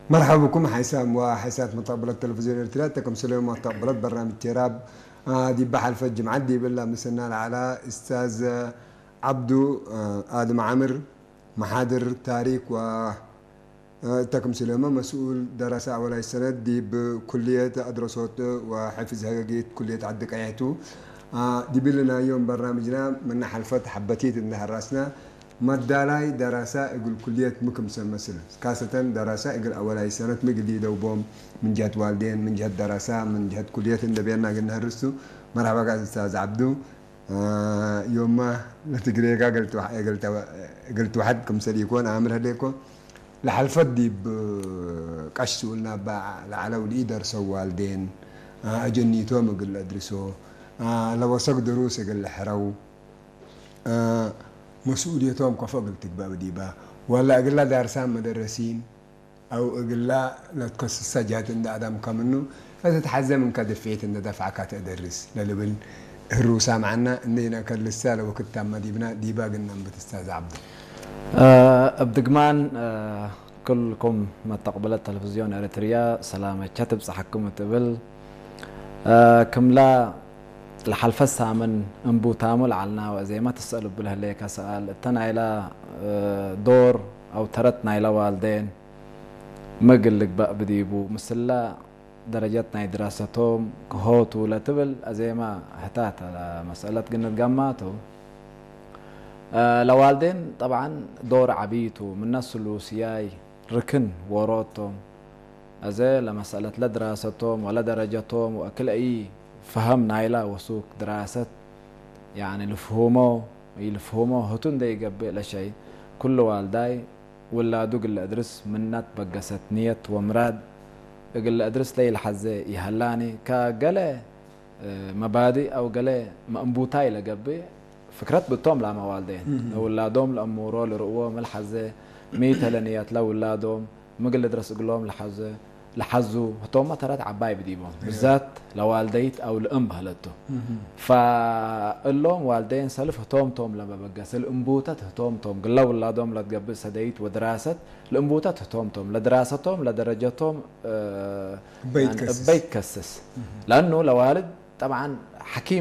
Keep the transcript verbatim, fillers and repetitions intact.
مرحبا بكم حسام وحسات مطبلة التلفزيون الارتلاتكم سليم مطبلة برنامج تيراب. هذه آه بحال فج معدي بالله مسنا على استاذ عبدو آه ادم عامر محاضر تاريخ و آه تكم سليمان مسؤول دراسة ولا سند دي بكلية أدرسوت وحفظ هجاجيت كلية عدك عيتو. آه دي بلنا يوم برنامجنا من حلفت حبتيت إنها راسنا مدالاي دراسة يقول كلية مكم مثلا كاسة دراسة يقول أولا سنة مقدي دوبهم من جهة والدين من جهة دراسة من جهة كلية اللي بينا قلنا هرسو. مرحبا قاعد أستاذ عبدو. آه يوم ما لتقريقا قلت قلت قلت واحد كم سري يكون عامر هديكو لحلفت دي بقش قلنا بقى على وليدر سو والدين آه أجنيتهم قل أدرسو آه لو وثق دروس قل حرو آه مسؤوليتهم كفوق تقبل ديبا ولا أقول لا دارسان مدرسين أو أقول لا لا تكسس سجات عند آدم كمنه فتتحزم من كدفيت إن دفعك تدرس للبن الروسا معنا إننا كل السالة وقت تم ديبنا ديبا قلنا بتستاذ عبد. أه بدقمان أه كلكم ما تقبل التلفزيون إريتريا سلامة كتب صحكم تبل أه كملا الحلفة من انبو تامل علنا وزي ما تسألوا بالهليك سؤال تنا إلى دور أو ترتنا إلى والدين مقلق بقى بديبو مثلا درجتنا دراستهم كهوت ولا تبل زي ما حتات على مسألة قلنا جمعته أه لوالدين طبعا دور عبيتو من الناس السياي ركن وراتهم أزي لمسألة لا دراستهم ولا درجتهم وأكل أي فهمنا إلى وسوق دراسة يعني الفهمه يلفهمه هتون ده يقبل لشيء كل والداي ولا دوق اللي أدرس منات بقست نية ومراد اللي أدرس لي الحزة يهلاني كجلة مبادئ أو جلة مأنبوتاي لقبل فكرت بتوم لما والدين ولا دوم الأمورو لرؤوه ملحزة ميتة لنيات لو ولا دوم مقل أدرس قلهم لحزة لحزو هتوم ترات عباي بديبهم بالذات لوالديت او الام بهلته فاللوم والدين سلف هتوم توم لما بقاس الانبوتات هتوم توم قلوا ولا دوم لا تقبل سديت ودراسه الانبوتات هتوم توم لدراستهم لدرجتهم بيتكسس بيتكسس لانه لوالد طبعا حكيم